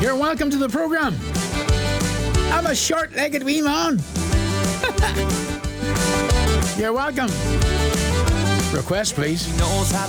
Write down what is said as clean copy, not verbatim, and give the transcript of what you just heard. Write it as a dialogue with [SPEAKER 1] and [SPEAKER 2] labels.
[SPEAKER 1] You're welcome to the program. I'm a short-legged wee man. You're welcome. Request, please.